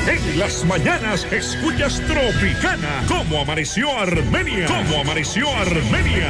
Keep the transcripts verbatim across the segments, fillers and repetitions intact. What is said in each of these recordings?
En las mañanas escuchas Tropicana. ¿Cómo amaneció Armenia? ¿Cómo amaneció Armenia?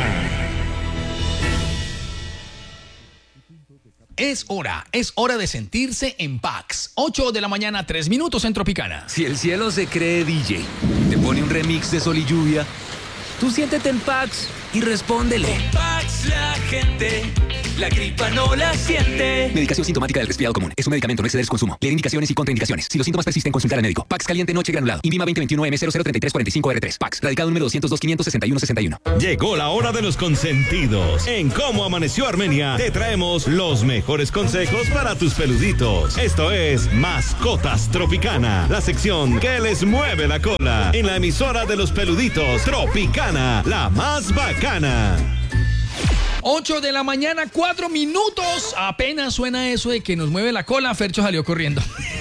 Es hora, es hora de sentirse en Pax. ocho de la mañana, tres minutos en Tropicana. Si el cielo se cree D J, te pone un remix de Sol y Lluvia, tú siéntete en Pax y respóndele. Con Pax la gente, la gripa no la siente. Medicación sintomática del resfriado común. Es un medicamento, no exceder su consumo. Leer indicaciones y contraindicaciones. Si los síntomas persisten, consultar al médico. Pax caliente noche granulado. Invima veinte veintiuno M cero cero treinta y tres cuarenta y cinco R tres. Pax. Radicado número doscientos dos quinientos sesenta y uno sesenta y uno. Llegó la hora de los consentidos. En Cómo Amaneció Armenia te traemos los mejores consejos para tus peluditos. Esto es Mascotas Tropicana, la sección que les mueve la cola en la emisora de los peluditos Tropicana, la más bacana. ocho de la mañana, cuatro minutos. Apenas suena eso de que nos mueve la cola, Fercho salió corriendo.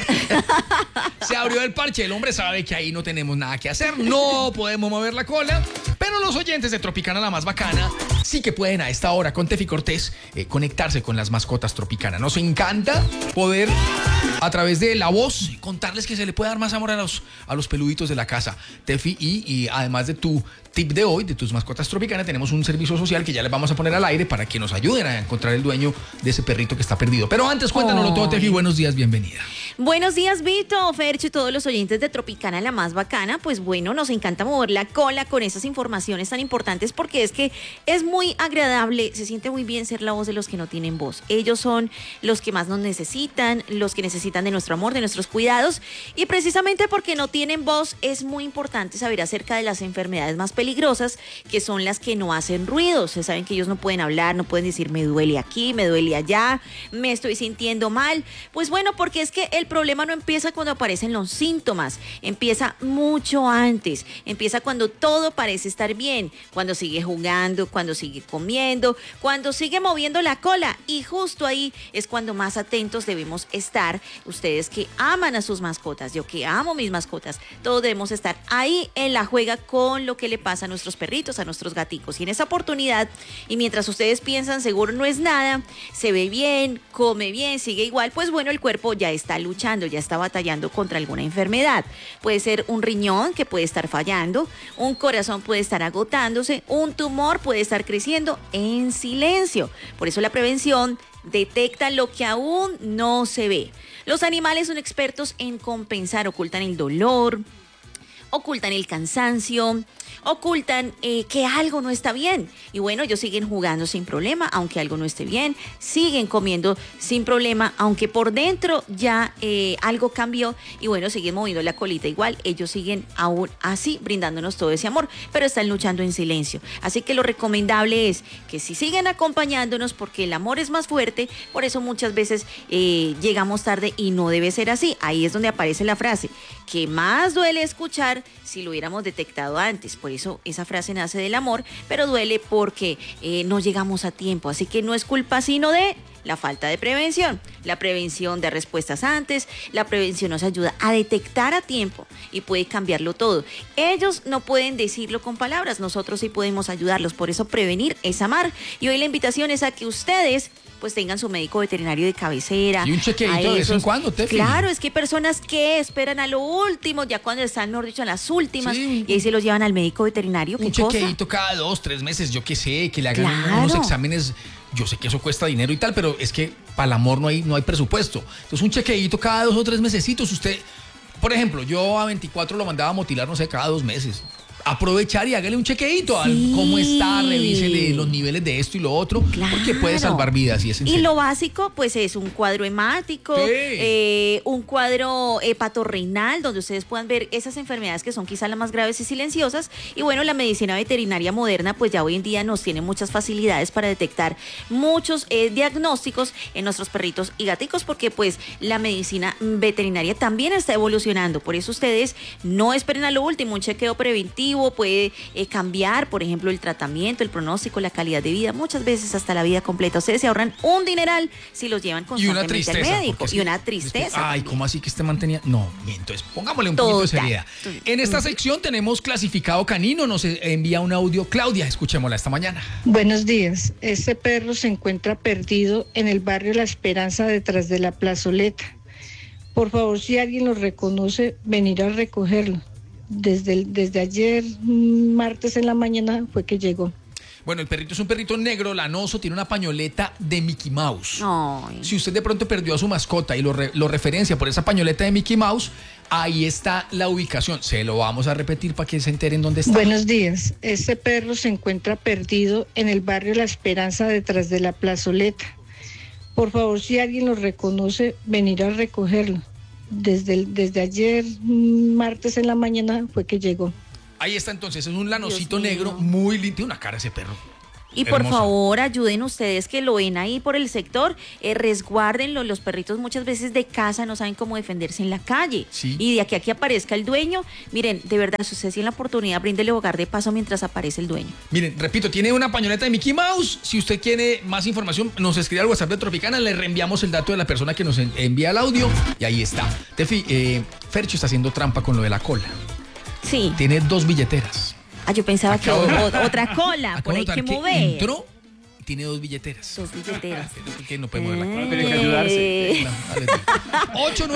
Se abrió el parche. El hombre sabe que ahí no tenemos nada que hacer. No podemos mover la cola. Pero los oyentes de Tropicana, la más bacana, sí que pueden a esta hora con Tefi Cortés eh, conectarse con las mascotas Tropicana. Nos encanta poder, a través de la voz, contarles que se le puede dar más amor a los, a los peluditos de la casa. Tefi, y, y además de tu tip de hoy, de tus mascotas Tropicana, tenemos un servicio social que ya les vamos a poner al aire para que nos ayuden a encontrar el dueño de ese perrito que está perdido. Pero antes, cuéntanoslo todo, Tefi. Buenos días, bienvenida. Buenos días, Vito, Fercho y todos los oyentes de Tropicana, la más bacana. Pues bueno, nos encanta mover la cola con esas informaciones tan importantes porque es que es muy agradable, se siente muy bien ser la voz de los que no tienen voz. Ellos son los que más nos necesitan, los que necesitan de nuestro amor, de nuestros cuidados, y precisamente porque no tienen voz es muy importante saber acerca de las enfermedades más peligrosas, que son las que no hacen ruido. Se saben que ellos no pueden hablar, no pueden decir me duele aquí, me duele allá, me estoy sintiendo mal. Pues bueno, porque es que el problema no empieza cuando aparecen los síntomas, empieza mucho antes, empieza cuando todo parece estar bien, cuando sigue jugando, cuando sigue comiendo, cuando sigue moviendo la cola, y justo ahí es cuando más atentos debemos estar. Ustedes que aman a sus mascotas, yo que amo mis mascotas, todos debemos estar ahí en la juega con lo que le pasa a nuestros perritos, a nuestros gaticos, y en esa oportunidad, y mientras ustedes piensan seguro no es nada, se ve bien, come bien, sigue igual, pues bueno, el cuerpo ya está luchando, ya está batallando contra alguna enfermedad. Puede ser un riñón que puede estar fallando, un corazón puede estar agotándose, un tumor puede estar creciendo en silencio. Por eso la prevención detecta lo que aún no se ve. Los animales son expertos en compensar, ocultan el dolor, ocultan el cansancio, ocultan eh, que algo no está bien. Y bueno, ellos siguen jugando sin problema, aunque algo no esté bien, siguen comiendo sin problema, aunque por dentro ya eh, algo cambió, y bueno, siguen moviendo la colita igual, ellos siguen aún así brindándonos todo ese amor, pero están luchando en silencio. Así que lo recomendable es que si siguen acompañándonos, porque el amor es más fuerte, por eso muchas veces eh, llegamos tarde y no debe ser así. Ahí es donde aparece la frase, que más duele escuchar si lo hubiéramos detectado antes. Por eso esa frase nace del amor, pero duele porque eh, no llegamos a tiempo. Así que no es culpa sino de la falta de prevención. La prevención de respuestas antes, la prevención nos ayuda a detectar a tiempo y puede cambiarlo todo. Ellos no pueden decirlo con palabras, nosotros sí podemos ayudarlos. Por eso prevenir es amar. Y hoy la invitación es a que ustedes pues tengan su médico veterinario de cabecera. Y un chequeito de vez en cuando, Tefi. Claro, es que hay personas que esperan a lo último, ya cuando están, mejor dicho, en las últimas, sí, y ahí se los llevan al médico veterinario. Un chequeito cada dos, tres meses, yo qué sé, que le hagan claro. unos exámenes. Yo sé que eso cuesta dinero y tal, pero es que para el amor no hay, no hay presupuesto. Entonces un chequeito cada dos o tres mesecitos. Usted, por ejemplo, yo a veinticuatro lo mandaba a motilar, no sé, cada dos meses. Aprovechar y hágale un chequeito sí. al cómo está, revísele los niveles de esto y lo otro, claro. porque puede salvar vidas. Y, es y lo básico, pues es un cuadro hemático, sí. eh, un cuadro hepatorrenal, donde ustedes puedan ver esas enfermedades que son quizás las más graves y silenciosas. Y bueno, la medicina veterinaria moderna, pues ya hoy en día nos tiene muchas facilidades para detectar muchos eh, diagnósticos en nuestros perritos y gaticos, porque pues la medicina veterinaria también está evolucionando. Por eso ustedes no esperen a lo último, un chequeo preventivo puede eh, cambiar, por ejemplo, el tratamiento, el pronóstico, la calidad de vida, muchas veces hasta la vida completa. Ustedes se ahorran un dineral si los llevan constantemente al médico. Y una tristeza. Ay, ¿cómo así que este mantenía? No, entonces pongámosle un poquito de seriedad. En esta sección tenemos clasificado canino, nos envía un audio Claudia, escuchémosla esta mañana. Buenos días, este perro se encuentra perdido en el barrio La Esperanza detrás de la plazoleta. Por favor, si alguien lo reconoce, venir a recogerlo. Desde, el- desde ayer, mm, martes en la mañana, fue que llegó. Bueno, el perrito es un perrito negro, lanoso, tiene una pañoleta de Mickey Mouse. Ay. Si usted de pronto perdió a su mascota y lo, re- lo referencia por esa pañoleta de Mickey Mouse, ahí está la ubicación. Se lo vamos a repetir para que se enteren dónde está. Buenos días. Este perro se encuentra perdido en el barrio La Esperanza, detrás de la plazoleta. Por favor, si alguien lo reconoce, venir a recogerlo. Desde, el- desde ayer, mm, martes en la mañana, fue que llegó. Ahí está entonces, es un lanocito Dios mío. negro muy lindo. Tiene una cara ese perro. Y por Hermosa. favor, ayuden ustedes que lo ven ahí por el sector, eh, resguárdenlo. Los perritos muchas veces de casa no saben cómo defenderse en la calle. Sí. Y de aquí a que aparezca el dueño, miren, de verdad, si usted tiene la oportunidad, bríndele hogar de paso mientras aparece el dueño. Miren, repito, tiene una pañoleta de Mickey Mouse. Si usted quiere más información, nos escribe al WhatsApp de Tropicana, le reenviamos el dato de la persona que nos en- envía el audio y ahí está. Tefi, eh, Fercho está haciendo trampa con lo de la cola. Sí. Tiene dos billeteras. Ah, yo pensaba que Acabo de- o- otra cola, Acabo por de ahí que notar que mover. entró y tiene dos billeteras. Dos billeteras. Pero ¿por qué no puede mover la cola? Tiene que ayudarse. Eh. Dale, dale. Ocho,